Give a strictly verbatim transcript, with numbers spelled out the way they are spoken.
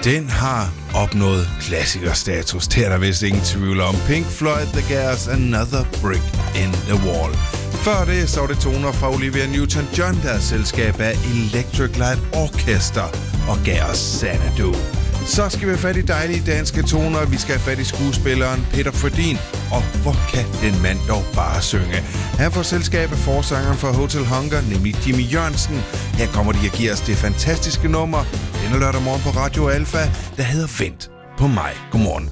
Den har opnået klassikerstatus. Det er der vist ingen tvivl om. Pink Floyd, The Gares, Another Brick in the Wall. Før det så var det toner fra Olivia Newton-John, der er selskab af Electric Light Orchestra og Gares Xanadu. Så skal vi have fat i dejlige danske toner. Vi skal have fat i skuespilleren Peter Frödin. Og hvor kan den mand dog bare synge? Han får selskab af forsangeren for Hotel Hunger, nemlig Jimmy Jørgensen. Her kommer de og giver os det fantastiske nummer denne lørdag morgen på Radio Alfa, der hedder Vent på mig. Godmorgen.